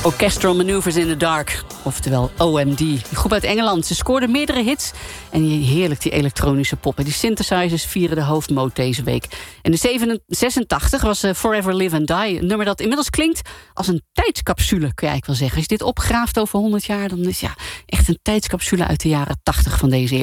Orchestral Maneuvers in the Dark, oftewel OMD. Die groep uit Engeland. Ze scoorden meerdere hits en heerlijk die elektronische pop. Die synthesizers vieren de hoofdmoot deze week. En de 86 was Forever Live and Die. Een nummer dat inmiddels klinkt als een tijdscapsule, kun je eigenlijk wel zeggen. Als je dit opgraaft over 100 jaar, dan is echt een tijdscapsule uit de jaren 80 van deze eeuw.